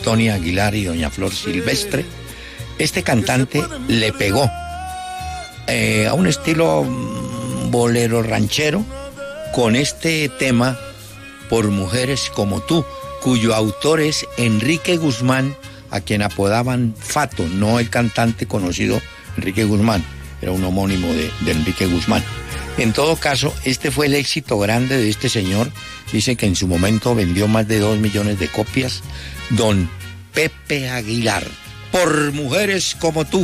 Tony Aguilar y doña Flor Silvestre, este cantante le pegó a un estilo bolero ranchero con este tema Por mujeres como tú, cuyo autor es Enrique Guzmán, a quien apodaban Fato, no el cantante conocido Enrique Guzmán, era un homónimo de Enrique Guzmán. En todo caso, este fue el éxito grande de este señor. Dice que en su momento vendió más de 2 millones de copias. Don Pepe Aguilar, Por mujeres como tú.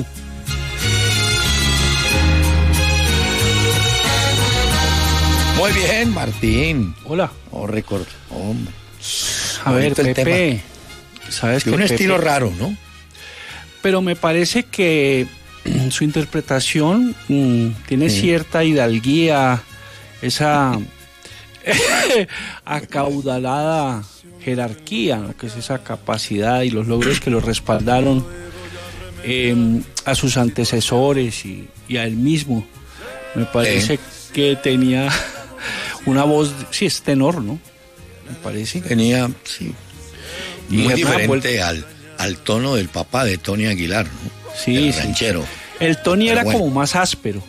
Muy bien, Martín. Hola. Oh, récord. Hombre. A ver, Pepe, sabes que un Pepe, estilo raro, ¿no? Pero me parece que su interpretación tiene cierta hidalguía, esa acaudalada jerarquía, ¿no? Que es esa capacidad y los logros que lo respaldaron a sus antecesores y a él mismo. Me parece que tenía una voz, sí, es tenor, ¿no? Me parece. Tenía, sí, muy diferente al tono del papá de Tony Aguilar, ¿no? Sí, el sí. ranchero. El Tony era como más áspero.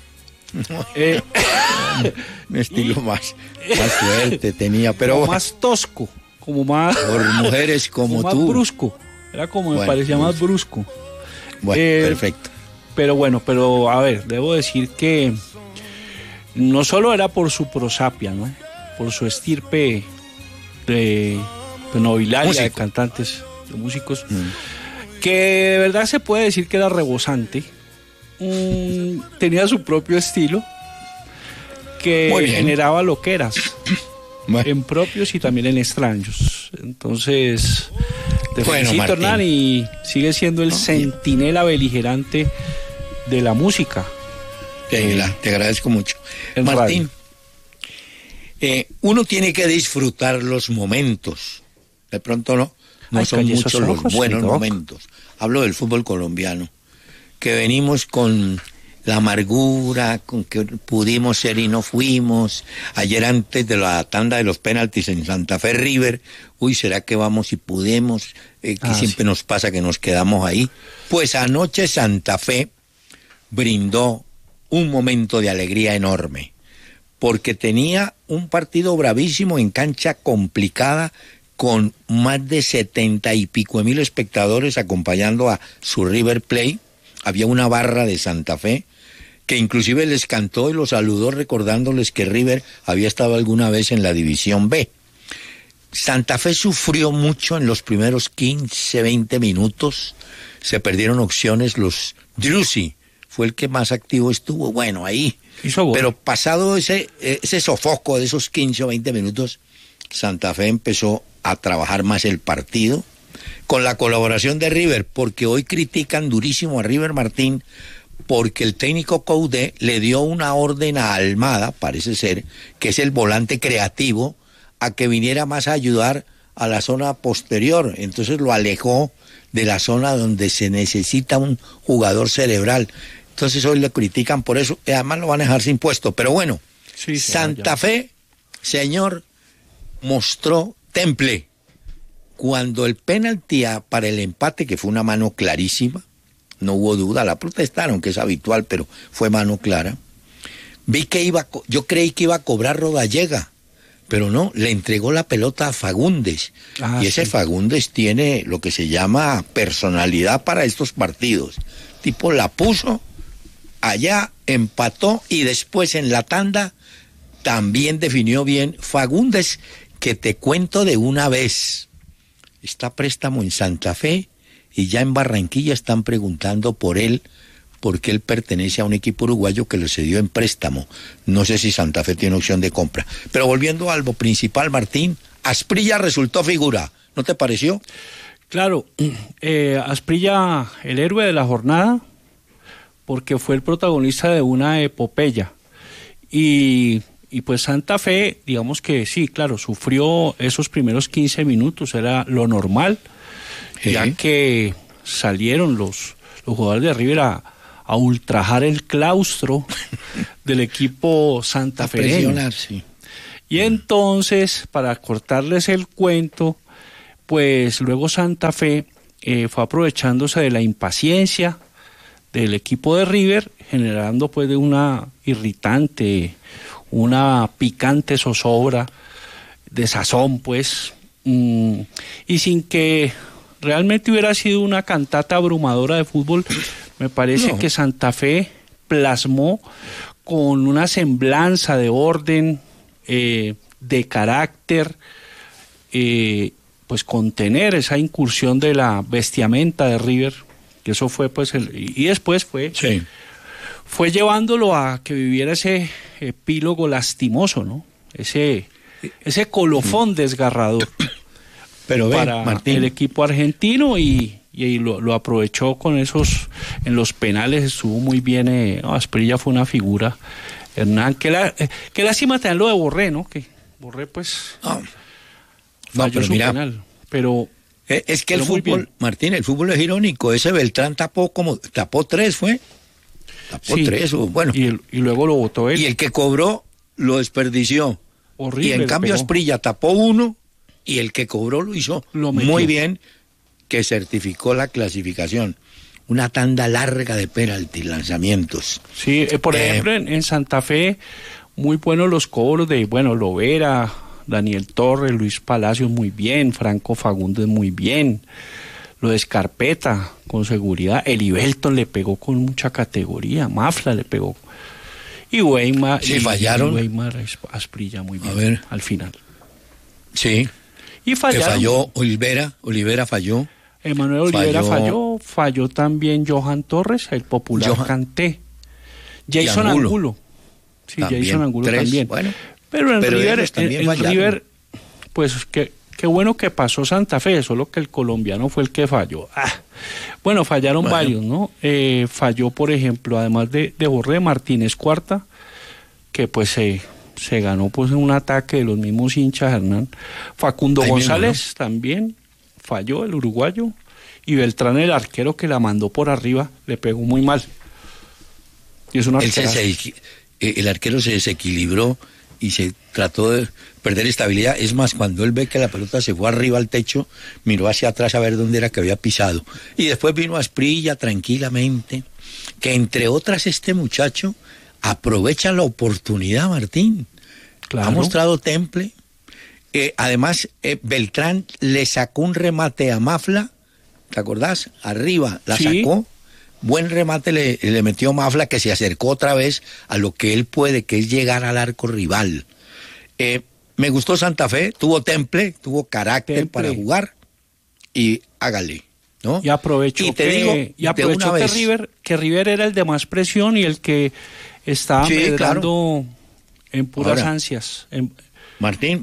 Un estilo más fuerte tenía, pero como más tosco, como más... Por mujeres como más tú. Más brusco. Era como me parecía más brusco. Bueno, perfecto. Pero a ver, debo decir que no solo era por su prosapia, ¿no? Por su estirpe de nobilaria, de cantantes, de músicos, que de verdad se puede decir que era rebosante. Tenía su propio estilo que generaba loqueras en propios y también en extraños. Entonces, te felicito, Hernán, y sigue siendo el centinela beligerante de la música. Te agradezco mucho. Martín, uno tiene que disfrutar los momentos. De pronto no son muchos los buenos momentos. Hablo del fútbol colombiano, que venimos con la amargura, con que pudimos ser y no fuimos. Ayer antes de la tanda de los penaltis en Santa Fe River, ¿será que vamos y pudimos? Que siempre nos pasa que nos quedamos ahí. Pues anoche Santa Fe brindó un momento de alegría enorme, porque tenía un partido bravísimo en cancha complicada, con más de 70 y pico mil espectadores acompañando a su River Plate. Había una barra de Santa Fe que inclusive les cantó y los saludó recordándoles que River había estado alguna vez en la División B. Santa Fe sufrió mucho en los primeros 15, 20 minutos. Se perdieron opciones. Los Drusi fue el que más activo estuvo. Bueno, ahí. Pero pasado ese sofoco de esos 15 o 20 minutos, Santa Fe empezó a trabajar más el partido con la colaboración de River, porque hoy critican durísimo a River, Martín, porque el técnico Coudet le dio una orden a Almada, parece ser, que es el volante creativo, a que viniera más a ayudar a la zona posterior. Entonces lo alejó de la zona donde se necesita un jugador cerebral. Entonces hoy le critican por eso, y además lo van a dejar sin puesto. Pero bueno, sí, Santa Fe, señor, mostró temple. Cuando el penalti para el empate, que fue una mano clarísima, no hubo duda, la protestaron, que es habitual, pero fue mano clara. Yo creí que iba a cobrar Rodallega, pero no, le entregó la pelota a Fagundes. Y ese Fagundes tiene lo que se llama personalidad para estos partidos. Tipo la puso, allá empató y después en la tanda también definió bien. Fagundes, que te cuento de una vez, está a préstamo en Santa Fe y ya en Barranquilla están preguntando por él, porque él pertenece a un equipo uruguayo que lo cedió en préstamo. No sé si Santa Fe tiene opción de compra. Pero volviendo a lo principal, Martín, Asprilla resultó figura, ¿no te pareció? Claro, Asprilla, el héroe de la jornada, porque fue el protagonista de una epopeya. Y pues Santa Fe, digamos que sí, claro, sufrió esos primeros 15 minutos, era lo normal, ya que salieron los jugadores de River a ultrajar el claustro del equipo santafeño. Sí. Y entonces, para cortarles el cuento, pues luego Santa Fe fue aprovechándose de la impaciencia del equipo de River, generando pues de una irritante, una picante zozobra de sazón, pues, y sin que realmente hubiera sido una cantata abrumadora de fútbol, me parece que Santa Fe plasmó con una semblanza de orden, de carácter, pues contener esa incursión de la bestiamenta de River, que eso fue pues y después fue llevándolo a que viviera ese epílogo lastimoso, ¿no? Ese colofón desgarrador. Pero para Martín, el equipo argentino y lo aprovechó con esos, en los penales estuvo muy bien, Asprilla fue una figura, Hernán, que lástima tener lo de Borré, ¿no? Que Borré pues falló pero su mira, penal, pero es que el fútbol, Martín, el fútbol es irónico, ese Beltrán tapó 3, ¿fue? Tapó 3, bueno. Y luego lo botó él. Y el que cobró lo desperdició. Horrible. Y en cambio Asprilla tapó 1 y el que cobró lo hizo muy bien, que certificó la clasificación. Una tanda larga de penaltis, lanzamientos. Sí, por ejemplo, en Santa Fe, muy buenos los cobros de, Lovera, Daniel Torres, Luis Palacios muy bien, Franco Fagundes muy bien, lo de Escarpeta con seguridad, Eli Belton le pegó con mucha categoría, Mafla le pegó. Y Weimar, fallaron. Weimar Asprilla muy bien, a ver, al final. Sí. Y fallaron. Que falló Olivera falló. Emanuel Olivera falló también Johan Torres, el popular Kanté. Jason Angulo. Sí, también, Jason Angulo 3, también. Bueno, pero en River, pues qué bueno que pasó Santa Fe, solo que el colombiano fue el que falló. Bueno, fallaron varios, ¿no? Falló, por ejemplo, además de Borré, Martínez Cuarta, que pues se ganó pues en un ataque de los mismos hinchas, Hernán. Facundo González mismo, ¿no? También falló, el uruguayo. Y Beltrán, el arquero que la mandó por arriba, le pegó muy mal. Y es una el arquero se desequilibró y se trató de perder estabilidad. Es más, cuando él ve que la pelota se fue arriba al techo, miró hacia atrás a ver dónde era que había pisado. Y después vino Asprilla tranquilamente, que entre otras este muchacho aprovecha la oportunidad, Martín. Claro. Ha mostrado temple. Además, Beltrán le sacó un remate a Mafla, ¿te acordás? Arriba la sacó. Buen remate le metió Mafla, que se acercó otra vez a lo que él puede, que es llegar al arco rival. Me gustó Santa Fe, tuvo temple, tuvo carácter para jugar y hágale, ¿no? Y aprovechó que River era el de más presión y el que estaba medrando en puras ansias. Martín,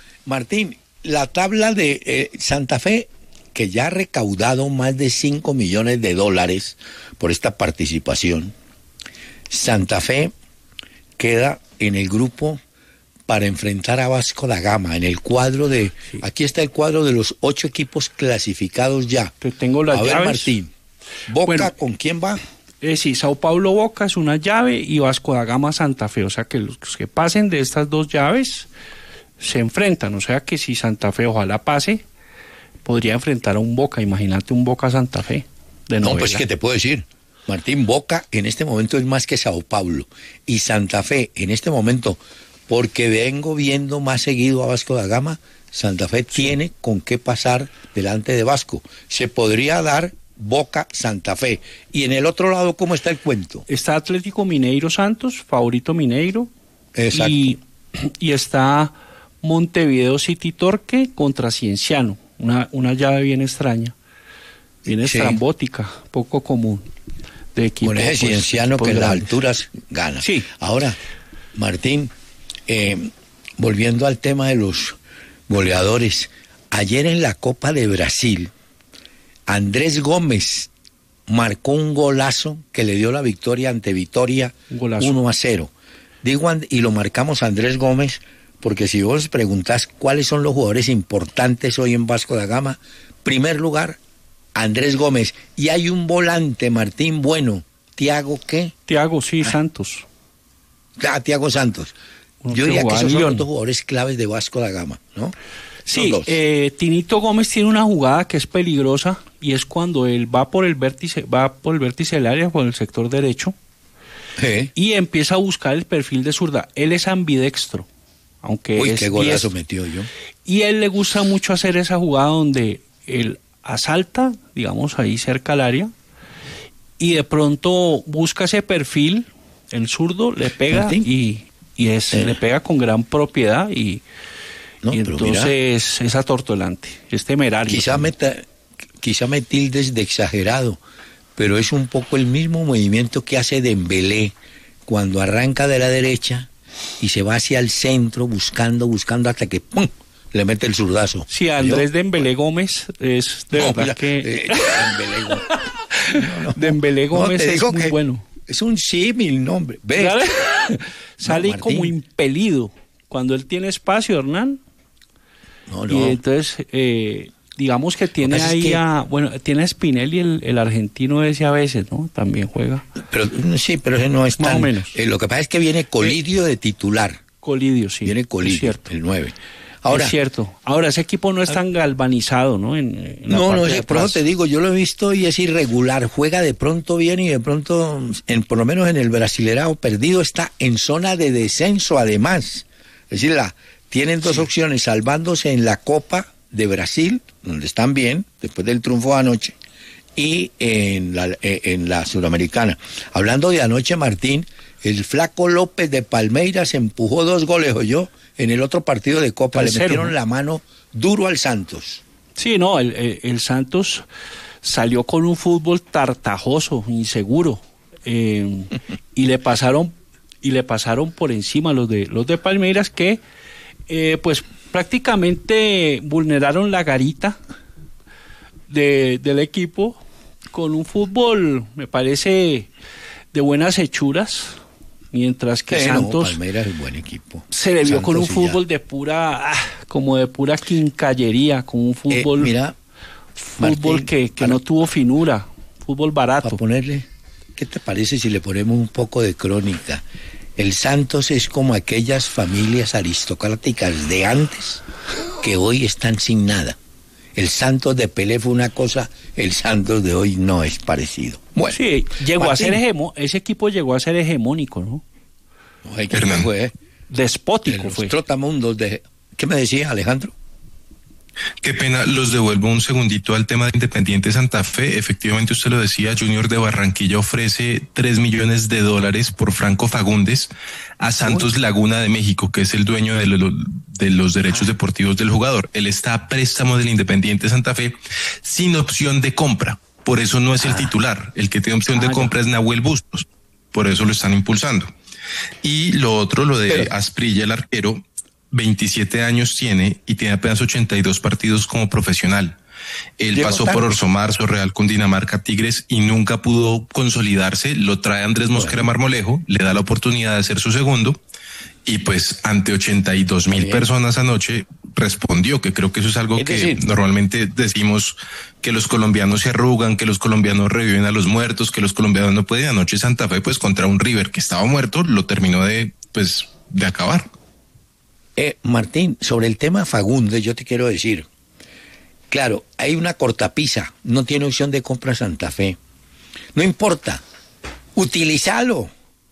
la tabla de Santa Fe, que ya ha recaudado más de $5 millones por esta participación. Santa Fe queda en el grupo para enfrentar a Vasco da Gama, en el cuadro de... Sí. Aquí está el cuadro de los 8 equipos clasificados ya. Te tengo las llaves. A ver, Martín, ¿Boca con quién va? Sí, Sao Paulo Boca es una llave y Vasco da Gama Santa Fe, o sea que los que pasen de estas 2 llaves se enfrentan, o sea que si Santa Fe ojalá pase, podría enfrentar a un Boca, imagínate un Boca Santa Fe de novela. No, pues que te puedo decir, Martín, Boca en este momento es más que Sao Paulo, y Santa Fe en este momento, porque vengo viendo más seguido a Vasco da Gama, Santa Fe tiene con qué pasar delante de Vasco. Se podría dar Boca Santa Fe. Y en el otro lado, ¿cómo está el cuento? Está Atlético Mineiro Santos, favorito Mineiro. Exacto. Y está Montevideo City Torque contra Cienciano. Una llave bien extraña, bien estrambótica, poco común. De equipo, con ese Cienciano que en las alturas gana. Sí. Ahora, Martín, volviendo al tema de los goleadores, ayer en la Copa de Brasil, Andrés Gómez marcó un golazo que le dio la victoria ante Vitória 1-0. Y lo marcamos Andrés Gómez, porque si vos preguntás cuáles son los jugadores importantes hoy en Vasco da Gama, primer lugar, Andrés Gómez. Y hay un volante, Martín, bueno, ¿Tiago qué? Tiago, sí, Santos. Tiago Santos. Yo diría que esos son los 2 jugadores claves de Vasco da Gama, ¿no? Sí, Tinito Gómez tiene una jugada que es peligrosa y es cuando él va por el vértice del área, por el sector derecho, y empieza a buscar el perfil de zurda. Él es ambidextro, aunque qué golazo metió yo. Y a él le gusta mucho hacer esa jugada donde él asalta, digamos, ahí cerca al área, y de pronto busca ese perfil, el zurdo, le pega le pega con gran propiedad y entonces mira, es atortolante, es temerario. Quizá me tildes de exagerado, pero es un poco el mismo movimiento que hace Dembélé cuando arranca de la derecha y se va hacia el centro buscando hasta que ¡pum!, le mete el zurdazo. Sí, Andrés Dembélé Gómez es de verdad que... Dembélé Gómez es muy bueno. Es un símil, nombre. Sale como impelido. Cuando él tiene espacio, Hernán. Y entonces, digamos que tiene ahí tiene a Spinelli, el argentino ese a veces, ¿no? También juega. Pero ese no es más tan... o menos. Lo que pasa es que viene Colidio de titular. Colidio, sí. Viene Colidio, el 9. Ahora, es cierto. Ahora, ese equipo no es tan galvanizado, ¿no? Por eso te digo, yo lo he visto y es irregular. Juega de pronto bien y de pronto, por lo menos en el Brasileirao perdido, está en zona de descenso además. Es decir, tienen dos opciones, salvándose en la Copa de Brasil, donde están bien, después del triunfo de anoche, y en la Sudamericana. Hablando de anoche, Martín, el Flaco López de Palmeiras empujó 2 goles, oyó, en el otro partido de Copa. Le metieron la mano duro al Santos. Sí, no, el Santos salió con un fútbol tartajoso, inseguro, y le pasaron por encima los de Palmeiras, que pues prácticamente vulneraron la garita del equipo con un fútbol, me parece, de buenas hechuras. Mientras que Santos, Palmeiras es buen equipo. Se le vio Santos con un fútbol de pura quincallería, con un fútbol, Martín, que no tuvo finura, fútbol barato. Para ponerle, ¿qué te parece si le ponemos un poco de crónica? El Santos es como aquellas familias aristocráticas de antes que hoy están sin nada. El Santos de Pelé fue una cosa, el Santos de hoy no es parecido. Bueno, sí, ese equipo llegó a ser hegemónico, ¿no? Hernán fue despótico, fue. Trotamundos ¿Qué me decía, Alejandro? Qué pena, los devuelvo un segundito al tema de Independiente Santa Fe. Efectivamente, usted lo decía, Junior de Barranquilla ofrece $3 millones por Franco Fagundes a Santos Laguna de México, que es el dueño de los derechos deportivos del jugador. Él está a préstamo del Independiente Santa Fe sin opción de compra. Por eso no es el titular. El que tiene opción de compra es Nahuel Bustos. Por eso lo están impulsando. Y lo otro, lo de Asprilla, el arquero, 27 años tiene y tiene apenas 82 partidos como profesional. Él pasó por Orso Marzo, Real Cundinamarca, Tigres y nunca pudo consolidarse. Lo trae Andrés Mosquera Marmolejo, le da la oportunidad de ser su segundo y pues ante 82,000 personas anoche respondió, que creo que eso es algo que normalmente decimos, que los colombianos se arrugan, que los colombianos reviven a los muertos, que los colombianos no pueden. Anoche Santa Fe pues contra un River que estaba muerto lo terminó de acabar. Martín, sobre el tema Fagundes, yo te quiero decir, claro, hay una cortapisa, no tiene opción de compra Santa Fe. No importa, utilízalo,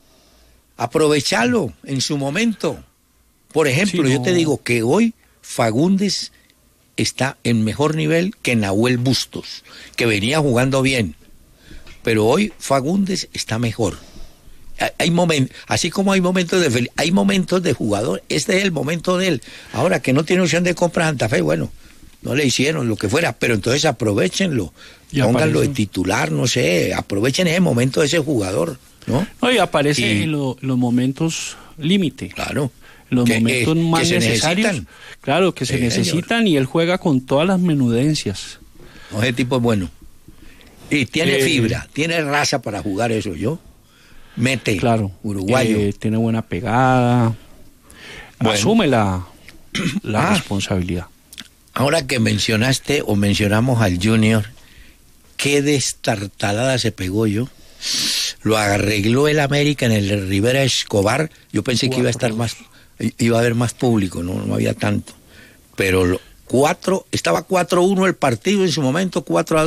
aprovechalo en su momento. Por ejemplo, yo te digo que hoy Fagundes está en mejor nivel que Nahuel Bustos, que venía jugando bien, pero hoy Fagundes está mejor. Hay momentos, así como hay momentos hay momentos de jugador, este es el momento de él. Ahora que no tiene opción de compra Santa Fe, bueno, no le hicieron lo que fuera, pero entonces aprovechenlo, pónganlo de titular, no sé, aprovechen ese momento de ese jugador, ¿no? No, y aparece en los momentos límite. Claro. Los momentos más necesarios. Claro, que se necesitan, y él juega con todas las menudencias. No, ese tipo es bueno. Y tiene fibra, tiene raza para jugar eso, mete, claro, uruguayo. Tiene buena pegada, asume la responsabilidad. Ahora que mencionamos al Junior, qué destartalada se pegó lo arregló el América en el Rivera Escobar. Yo pensé que iba a haber más público, no había tanto, pero estaba 4-1 el partido en su momento, 4-2.